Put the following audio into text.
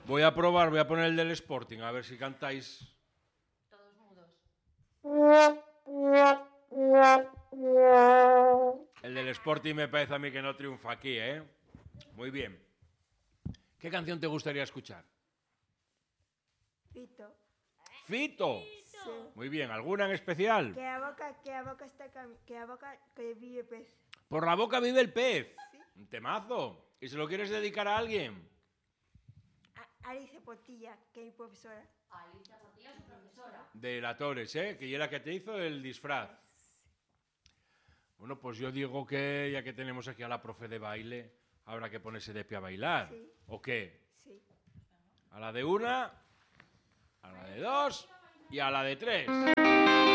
Voy a probar, voy a poner el del Sporting, a ver si cantáis. Todos mudos. El del Sporting me parece a mí que no triunfa aquí, ¿eh? Muy bien. ¿Qué canción te gustaría escuchar? Fito. ¡Fito! Sí. Muy bien, ¿alguna en especial? Que a boca está que a boca que vive pez. Por la boca vive el pez. Sí. Un temazo. ¿Y se lo quieres dedicar a alguien? Alicia Portilla, que es mi profesora. Alicia Portilla es su profesora. De la Torres, ¿eh? Que era la que te hizo el disfraz. Bueno, pues yo digo que ya que tenemos aquí a la profe de baile, habrá que ponerse de pie a bailar. Sí. ¿O qué? Sí. A la de una, a la de dos y a la de tres.